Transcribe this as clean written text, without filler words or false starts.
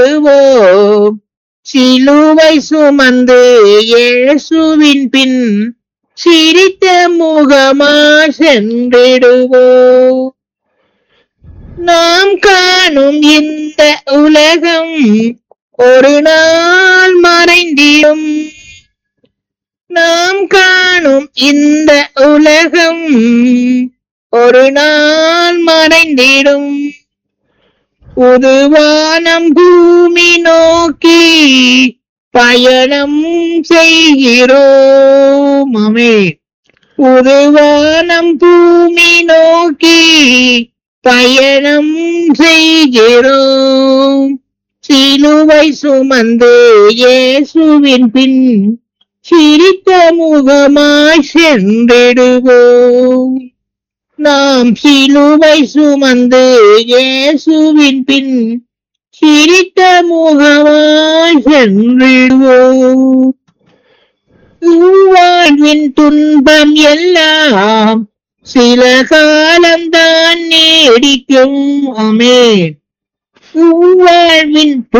சென்றிடுவோம். சிலுவை சுமந்து இயேசுவின் பின் சிரித்த முகமா சென்றிடுவோம். நாம் காணும் இந்த உலகம் ஒரு நாள் மறைந்திடும். நாம் காணும் இந்த உலகம் ஒரு நாள் மறைந்திடும். புதுவானம் பூமி நோக்கி பயணம் செய்கிறோம். ஆமென். புதுவானம் பூமி நோக்கி பயணம் செய்கிறோம். சிலுவை சுமந்து இயேசுவின் பின் சிரித்த முகமாய் சென்றிடுவோம். நாம் சிலுவை சுமந்து இயேசுவின் பின் சிரித்த முகமாய் சென்றிடுவோம். வாழ்வின் துன்பம் எல்லாம் சில காலம்தான் நீடிக்கும். ஆமென். வாழ்வின்